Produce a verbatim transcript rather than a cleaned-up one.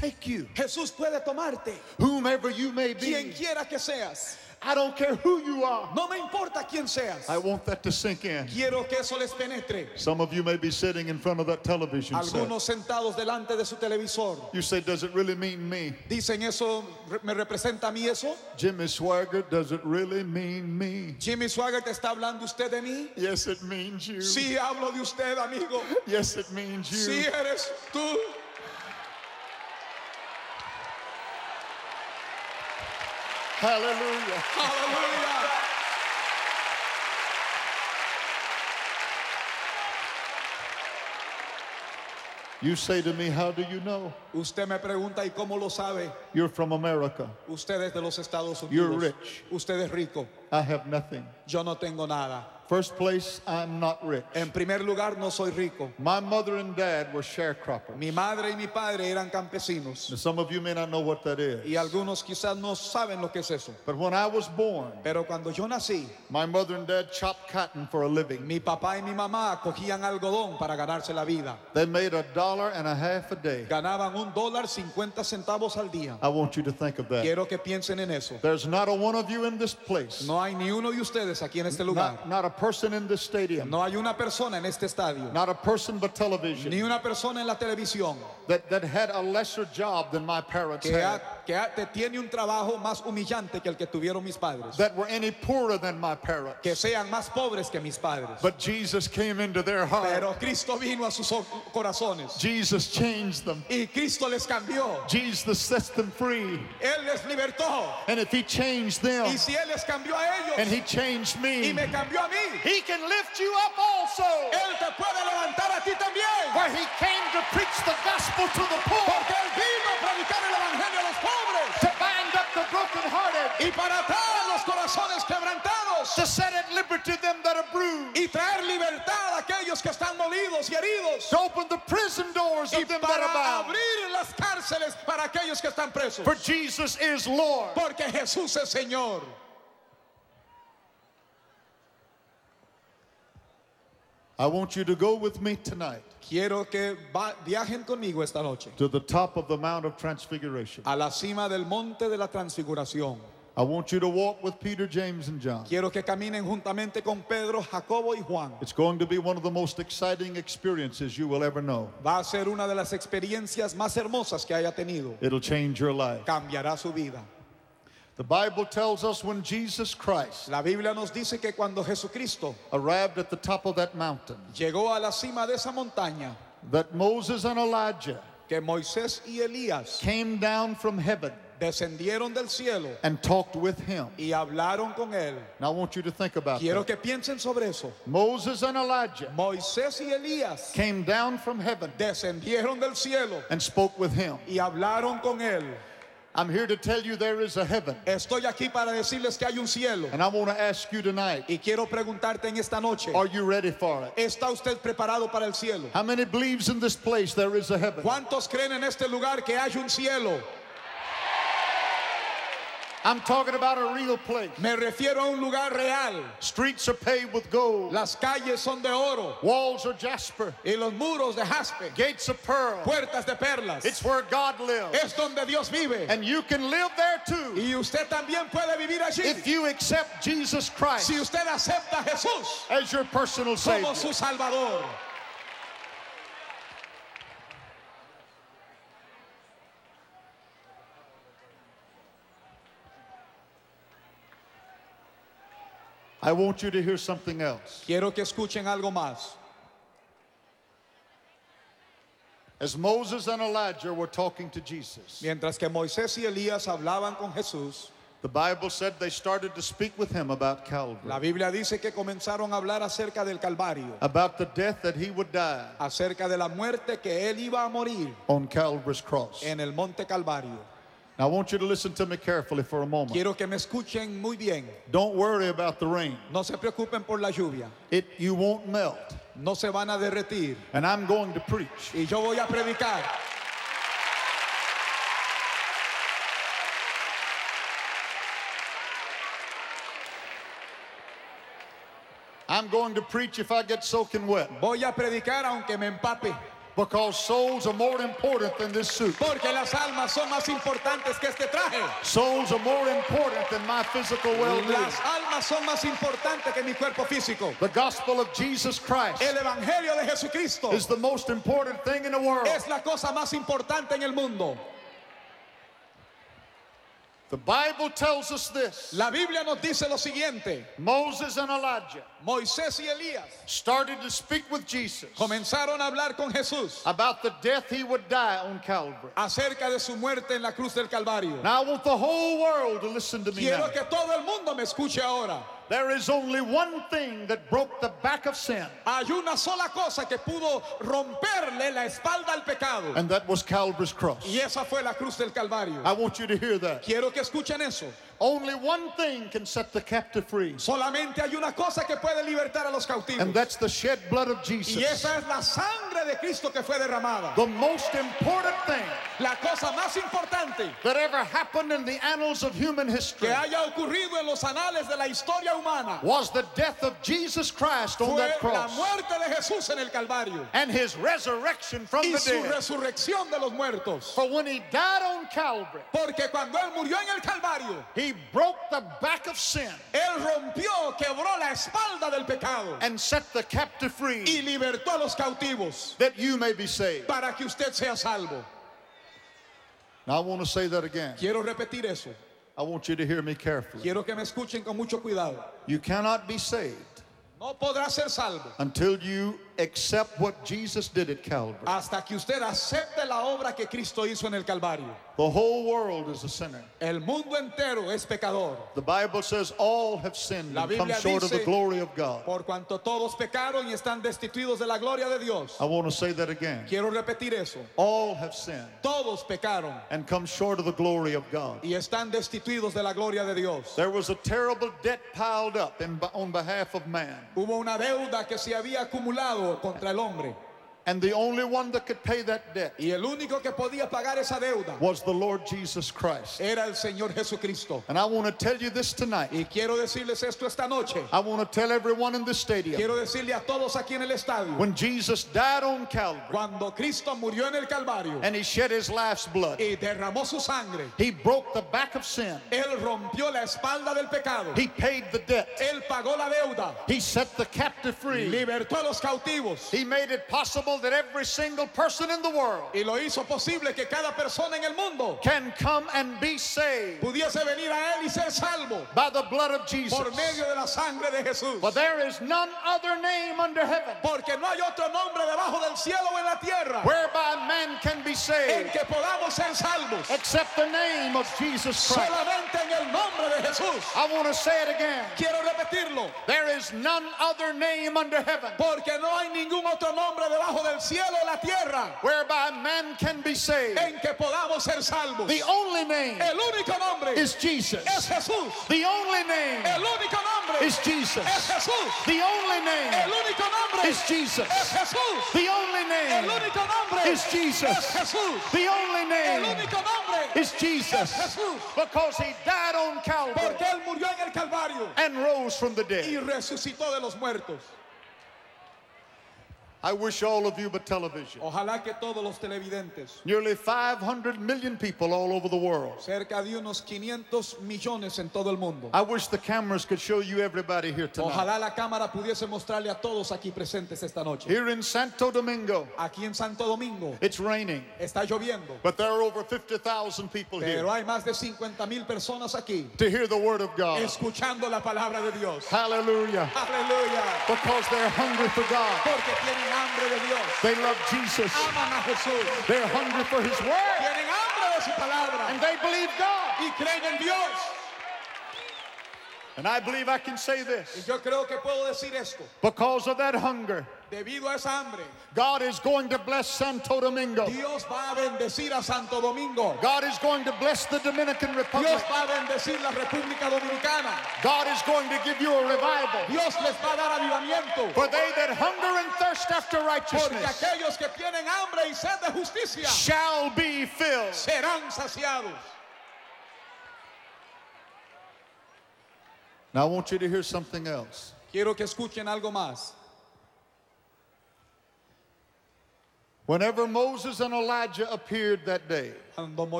take you. Jesús puede tomarte. Whomever you may be. Quien quiera que seas. I don't care who you are. No me importa quién seas. I want that to sink in. Quiero que eso les penetre. Some of you may be sitting in front of that television set. Algunos sentados delante de su televisor. You say, does it really mean me? Dicen eso, ¿me representa a mí eso? Jimmy Swaggart, does it really mean me? Jimmy Swaggart, ¿está hablando usted de mí? Yes, it means you. Sí, hablo de usted, amigo. Yes, it means you. Sí, eres tú. Hallelujah. Aleluya. You say to me, how do you know? Usted me pregunta, ¿y cómo lo sabe? You're from America. Usted es de los Estados Unidos. You're rich. Usted es rico. I have nothing. Yo no tengo nada. First place, I'm not rich. En primer lugar, no soy rico. My mother and dad were sharecroppers. Mi madre y mi padre eran campesinos. Now, some of you may not know what that is. Y algunos quizás no saben lo que es eso. But when I was born, Pero cuando yo nací, my mother and dad chopped cotton for a living. mi papá y mi mamá cogían algodón para ganarse la vida. They made a dollar and a half a day. Ganaban un dólar cincuenta centavos al día. I want you to think of that. Quiero que piensen en eso. There's not a one of you in this place. No hay ni uno de ustedes aquí en este lugar. Not, not a person in this stadium. No hay una persona en este estadio. Not a person but television. Ni una persona en la televisión That, that had a lesser job than my parents que, had. ha, que ha, te tiene un trabajo más humillante que el que tuvieron mis padres. That were any poorer than my parents. Que sean más pobres que mis padres. But Jesus came into their heart. Pero Cristo vino a sus corazones. Jesus changed them. Y Cristo les cambió. Jesus sets them free. Él les libertó. And if he changed them, Y si Él les cambió a ellos and he changed y me, me cambió a mí, he can lift you up also. Él te puede levantar a ti también. Where he came to preach the gospel to the poor, Porque Él vino a predicar el evangelio a los pobres to bind up the brokenhearted, y para atar los corazones quebrantados to set at liberty them that are bruised, y traer libertad a aquellos que están molidos y heridos to open the prison doors y of them that are para bound. abrir las cárceles para aquellos que están presos. For Jesus is Lord. Porque Jesús es Señor. I want you to go with me tonight Quiero que va, viajen conmigo esta noche to the top of the Mount of Transfiguration. a la cima del monte de la transfiguración. I want you to walk with Peter, James, and John. Quiero que caminen juntamente con Pedro, Jacobo y Juan. It's going to be one of the most exciting experiences you will ever know. Va a ser una de las experiencias más hermosas que haya tenido. It'll change your life. Cambiará su vida. The Bible tells us when Jesus Christ La Biblia nos dice que cuando Jesucristo arrived at the top of that mountain, llegó a la cima de esa montaña, that Moses and Elijah que Moisés y Elías came down from heaven descendieron del cielo and talked with him. y hablaron con él. Now I want you to think about Quiero that. que piensen sobre eso. Moses and Elijah Moisés y Elías came down from heaven descendieron del cielo and spoke with him. y hablaron con él. I'm here to tell you there is a heaven. Estoy aquí para decirles que hay un cielo. And I want to ask you tonight, Y quiero preguntarte en esta noche, are you ready for it? ¿está usted preparado para el cielo? How many believes in this place there is a heaven? ¿Cuántos creen en este lugar que hay un cielo? I'm talking about a real place. Me refiero a un lugar real. Streets are paved with gold. Las calles son de oro Walls are jasper. y los muros de jaspe, Gates of pearl. puertas de perlas. It's where God lives. Es donde Dios vive. And you can live there too Y usted también puede vivir allí if you accept Jesus Christ si usted acepta a Jesús as your personal como Savior. su Salvador. I want you to hear something else. Quiero que escuchen algo más. As Moses and Elijah were talking to Jesus, Mientras que Moisés y Elías hablaban con Jesús, the Bible said they started to speak with him about Calvary, la Biblia dice que comenzaron a hablar acerca del Calvario, about the death that he would die acerca de la muerte que él iba a morir on Calvary's cross. en el monte Calvario. Now, I want you to listen to me carefully for a moment. Quiero que me escuchen muy bien. Don't worry about the rain. No se preocupen por la lluvia. It, you won't melt. No se van a derretir. And I'm going to preach. Y yo voy a predicar. I'm going to preach if I get soaking wet. Voy a predicar aunque me empape. Because souls are more important than this suit. Porque las almas son más importantes que este traje. Souls are more important than my physical well-being. Las almas son más importantes que mi cuerpo físico. The gospel of Jesus Christ El evangelio de Jesucristo is the most important thing in the world. es la cosa más importante en el mundo. The Bible tells us this. La Biblia nos dice lo siguiente. Moses and Elijah Moisés y Elías started to speak with Jesus comenzaron a hablar con Jesús about the death he would die on Calvary. acerca de su muerte en la cruz del Calvario. Now I want the whole world to listen to me now. Quiero que todo el mundo me escuche ahora. There is only one thing that broke the back of sin, Hay una sola cosa que pudo romperle la espalda al pecado. and that was Calvary's cross. Y esa fue la cruz del Calvario. I want you to hear that. Quiero que escuchen eso. Only one thing can set the captive free, Solamente hay una cosa que puede libertar a los cautivos. and that's the shed blood of Y Jesus. esa es la sangre de Cristo que fue derramada. The most important thing La cosa más importante that ever happened in the annals of human history que haya ocurrido en los anales de la historia humana was the death of Jesus Christ on fue that la cross muerte de Jesús en el Calvario and his resurrection from y the su dead. resurrección de los muertos. For when he died on Calvary, Porque cuando Él murió en el Calvario, he broke the back of sin Él rompió, quebró la espalda del pecado and set the captive y free libertó a los cautivos that you may be saved. para que usted sea salvo. Now I want to say that again. Quiero repetir eso. I want you to hear me carefully. Quiero que me escuchen con mucho cuidado. You cannot be saved No podrá ser salvo until you accept what Jesus did at Calvary. hasta que usted acepte la obra que Cristo hizo en el Calvario. The whole world is a sinner. El mundo entero es pecador. The Bible says all have sinned La and come Biblia short of the dice, glory of God. Por cuanto todos pecaron y están destituidos de la gloria de Dios. I want to say that again. Quiero repetir eso. All have sinned Todos pecaron and come short of the glory of God. y están destituidos de la gloria de Dios. There was a terrible debt piled up in, on behalf of man. Hubo una deuda que se había acumulado contra el hombre. And the only one that could pay that debt Y el único que podía pagar esa deuda was the Lord Jesus Christ. era el Señor Jesucristo. And I want to tell you this tonight. Y quiero decirles esto esta noche. I want to tell everyone in this stadium. Quiero decirle a todos aquí en el estadio. When Jesus died on Calvary Cuando Cristo murió en el Calvario and he shed his life's blood, y derramó su sangre, he broke the back of sin. Él rompió la espalda del pecado. He paid the debt. Él pagó la deuda. He set the captive free. Libertó a los cautivos. He made it possible that every single person in the world Y lo hizo posible que cada persona en el mundo can come and be saved pudiese venir a Él y ser salvo by the blood of Jesus. por medio de la sangre de Jesús. For there is none other name under heaven Porque no hay otro nombre debajo del cielo o en la tierra whereby man can be en saved que podamos ser salvos. except the name of Jesus Christ. Solamente en el nombre de Jesús. I want to say it again. Quiero repetirlo. There is none other name under heaven Porque no hay ningún otro nombre debajo del cielo o la tierra whereby man can be saved. en que podamos ser salvos. The only name El único nombre is Jesus. es Jesús. The only name El único nombre is Jesus. es Jesús. The only El name único nombre is Jesus. es Jesús. The only El name único nombre is Jesus. es Jesús. The only El name único nombre is Jesus. es Jesús. Because he died on Calvary Porque Él murió en el Calvario and rose from the y dead. resucitó de los muertos. I wish all of you but television. Ojalá que todos los televidentes, Nearly five hundred million people all over the world. cerca de unos quinientos millones en todo el mundo. I wish the cameras could show you everybody here tonight. Ojalá la cámara pudiese mostrarle a todos aquí presentes esta noche. Here in Santo Domingo, Aquí en Santo Domingo it's raining, está lloviendo, but there are over fifty thousand people here pero hay más de cincuenta mil personas aquí to hear the word of God. escuchando la palabra de Dios. Hallelujah. Aleluya. Because they're hungry for God. Porque tienen hambre de Dios. They love Jesus. Aman a Jesús. They're hungry for his word. Tienen hambre de su palabra. And they believe God. Y creen en Dios. And I believe I can say Y this. yo creo que puedo decir esto. Because of that hunger, Debido a esa hambre, God is going to bless Santo Domingo. Dios va a bendecir a Santo Domingo. God is going to bless the Dominican Republic. Dios va a bendecir la República Dominicana. God is going to give you a revival. Dios les va a dar avivamiento. For they that hunger and thirst after Porque righteousness aquellos que tienen hambre y sed de justicia shall be filled. serán saciados. Now I want you to hear something else. Quiero que escuchen algo más. Whenever Moses and Elijah appeared that day, Cuando